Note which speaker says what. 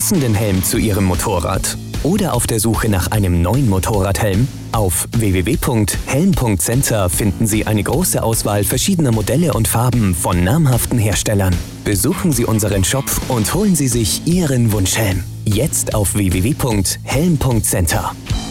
Speaker 1: passenden Helm zu Ihrem Motorrad oder auf der Suche nach einem neuen Motorradhelm? Auf www.helm.center finden Sie eine große Auswahl verschiedener Modelle und Farben von namhaften Herstellern. Besuchen Sie unseren Shop und holen Sie sich Ihren Wunschhelm. Jetzt auf www.helm.center.